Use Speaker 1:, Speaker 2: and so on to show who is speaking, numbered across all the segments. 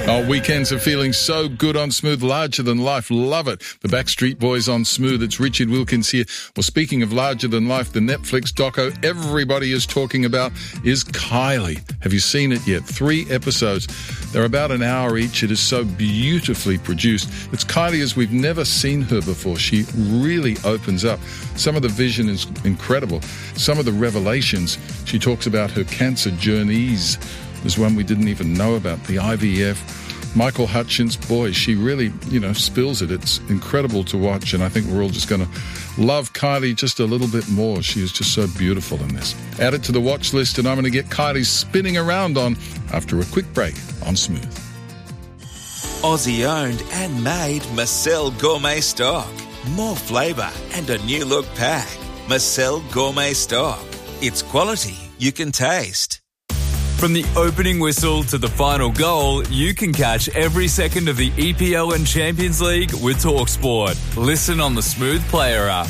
Speaker 1: Oh, weekends are feeling so good on Smooth, larger than life. Love it. The Backstreet Boys on Smooth. It's Richard Wilkins here. Well, speaking of larger than life, the Netflix doco everybody is talking about is Kylie. Have you seen it yet? 3 episodes. They're about an hour each. It is so beautifully produced. It's Kylie as we've never seen her before. She really opens up. Some of the vision is incredible. Some of the revelations. She talks about her cancer journeys. There's one we didn't even know about, the IVF. Michael Hutchence, boy, she really, spills it. It's incredible to watch, and I think we're all just going to love Kylie just a little bit more. She is just so beautiful in this. Add it to the watch list, and I'm going to get Kylie spinning around on after a quick break on Smooth.
Speaker 2: Aussie-owned and made Marcel Gourmet Stock. More flavour and a new look pack. Marcel Gourmet Stock. It's quality you can taste.
Speaker 3: From the opening whistle to the final goal, you can catch every second of the EPL and Champions League with TalkSport. Listen on the Smooth Player app.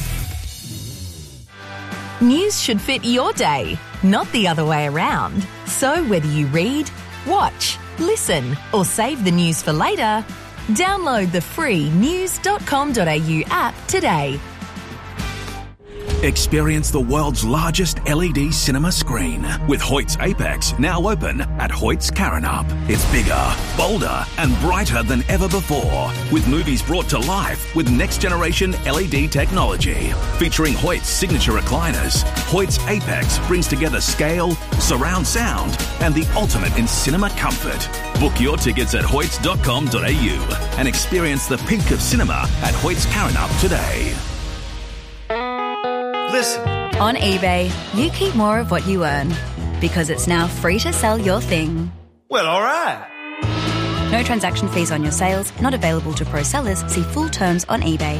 Speaker 4: News should fit your day, not the other way around. So whether you read, watch, listen, or save the news for later, download the free news.com.au app today.
Speaker 5: Experience the world's largest LED cinema screen with Hoyt's Apex now open at Hoyt's Karrinyup. It's bigger, bolder and brighter than ever before, with movies brought to life with next-generation LED technology. Featuring Hoyt's signature recliners, Hoyt's Apex brings together scale, surround sound and the ultimate in cinema comfort. Book your tickets at hoyts.com.au and experience the peak of cinema at Hoyt's Karrinyup today.
Speaker 6: Listen.
Speaker 7: On eBay, you keep more of what you earn because it's now free to sell your thing.
Speaker 6: Well, all right.
Speaker 7: No transaction fees on your sales, not available to pro sellers. See full terms on eBay.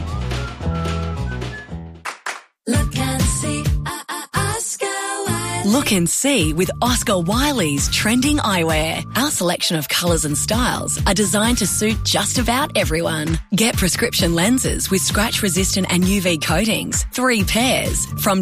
Speaker 8: Look and see, Oscar Wiley. Look and see with Oscar Wiley's trending eyewear. Our selection of colours and styles are designed to suit just about everyone. Get prescription lenses with scratch-resistant and UV coatings, 3 pairs, from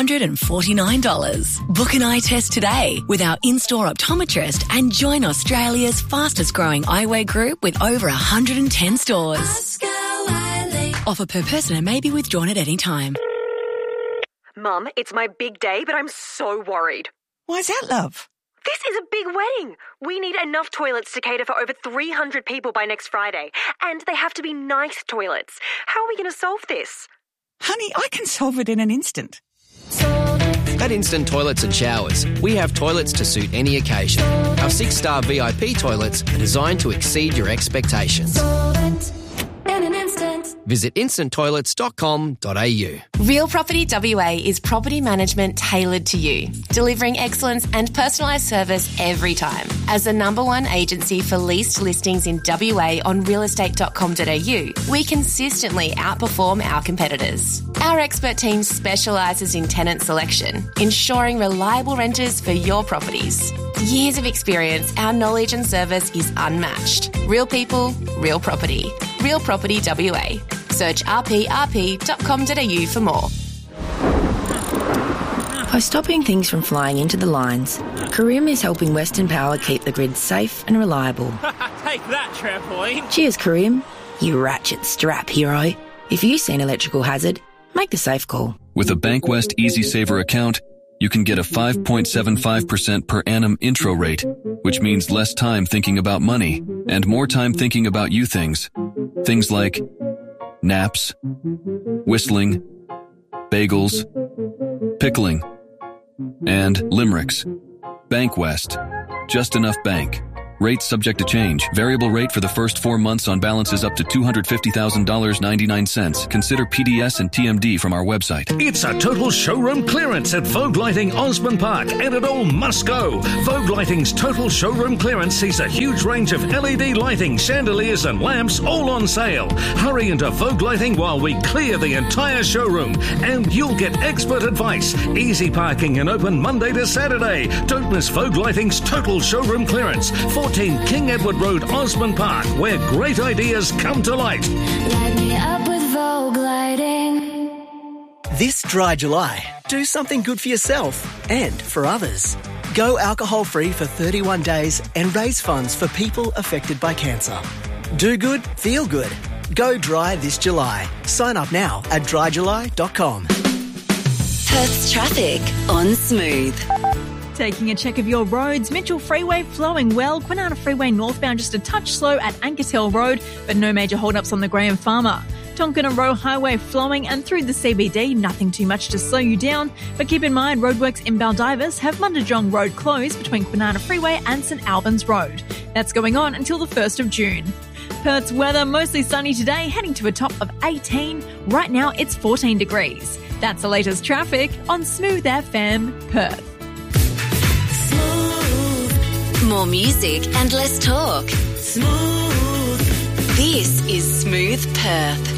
Speaker 8: $249. Book an eye test today with our in-store optometrist and join Australia's fastest-growing eyewear group with over 110 stores. Oscar Wiley. Offer per person and may be withdrawn at any time.
Speaker 9: Mum, it's my big day, but I'm so worried.
Speaker 10: Why's that, love?
Speaker 9: This is a big wedding. We need enough toilets to cater for over 300 people by next Friday. And they have to be nice toilets. How are we going to solve this?
Speaker 10: Honey, I can solve it in an instant.
Speaker 11: At Instant Toilets and Showers, we have toilets to suit any occasion. Our 6-star VIP toilets are designed to exceed your expectations. In an instant. Visit instanttoilets.com.au.
Speaker 12: Real Property WA is property management tailored to you, delivering excellence and personalised service every time. As the #1 agency for leased listings in WA on realestate.com.au, we consistently outperform our competitors. Our expert team specialises in tenant selection, ensuring reliable renters for your properties. Years of experience, our knowledge and service is unmatched. Real people, real property. Real Property WA. Search rprp.com.au for more.
Speaker 13: By stopping things from flying into the lines, Careem is helping Western Power keep the grid safe and reliable.
Speaker 14: Take that, trampoline.
Speaker 13: Cheers, Careem, you ratchet strap hero. If you see an electrical hazard, make the safe call.
Speaker 15: With a Bankwest Easy Saver account, you can get a 5.75% per annum intro rate, which means less time thinking about money and more time thinking about you things. Things like naps, whistling, bagels, pickling, and limericks. Bankwest. Just enough bank. Rates subject to change. Variable rate for the first 4 months on balances up to $250,000.99. Consider PDS and TMD from our website.
Speaker 16: It's a total showroom clearance at Vogue Lighting Osborne Park, and it all must go. Vogue Lighting's total showroom clearance sees a huge range of LED lighting, chandeliers and lamps all on sale. Hurry into Vogue Lighting while we clear the entire showroom, and you'll get expert advice. Easy parking and open Monday to Saturday. Don't miss Vogue Lighting's total showroom clearance. 14 King Edward Road, Osborne Park, where great ideas come to light.
Speaker 8: Light me up with Vogue Lighting.
Speaker 17: This dry July, do something good for yourself and for others. Go alcohol-free for 31 days and raise funds for people affected by cancer. Do good, feel good. Go dry this July. Sign up now at dryjuly.com.
Speaker 8: Perth's traffic on Smooth.
Speaker 18: Taking a check of your roads, Mitchell Freeway flowing well, Kwinana Freeway northbound just a touch slow at Ankertel Road, but no major hold-ups on the Graham Farmer. Tonkin Row Highway flowing, and through the CBD, nothing too much to slow you down, but keep in mind roadworks in Baldivis have Mundajong Road closed between Kwinana Freeway and St Albans Road. That's going on until the 1st of June. Perth's weather mostly sunny today, heading to a top of 18. Right now it's 14 degrees. That's the latest traffic on Smooth FM Perth.
Speaker 8: More music and less talk. Smooth. This is Smooth Perth.